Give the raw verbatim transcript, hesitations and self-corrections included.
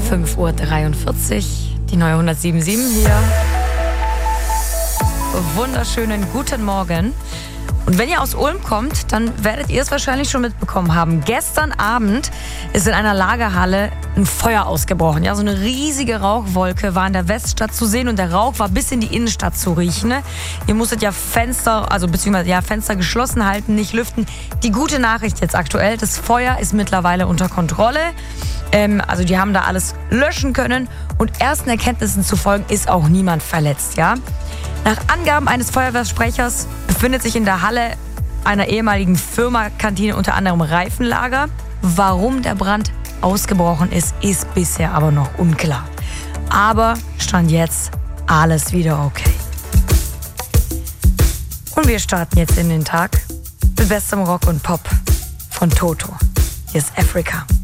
fünf Uhr dreiundvierzig, die neue hundertsieben Komma sieben hier. Wunderschönen guten Morgen. Und wenn ihr aus Ulm kommt, dann werdet ihr es wahrscheinlich schon mitbekommen haben. Gestern Abend ist in einer Lagerhalle ein Feuer ausgebrochen. Ja, so eine riesige Rauchwolke war in der Weststadt zu sehen und der Rauch war bis in die Innenstadt zu riechen. Ne? Ihr musstet ja Fenster, also beziehungsweise ja Fenster geschlossen halten, nicht lüften. Die gute Nachricht jetzt aktuell: Das Feuer ist mittlerweile unter Kontrolle. Ähm, also die haben da alles löschen können und ersten Erkenntnissen zufolge ist auch niemand verletzt. Ja. Nach Angaben eines Feuerwehrsprechers befindet sich in der Halle einer ehemaligen Firma-Kantine unter anderem Reifenlager. Warum der Brand ausgebrochen ist, ist bisher aber noch unklar. Aber Stand jetzt alles wieder okay. Und wir starten jetzt in den Tag mit bestem Rock und Pop von Toto. Hier ist Africa.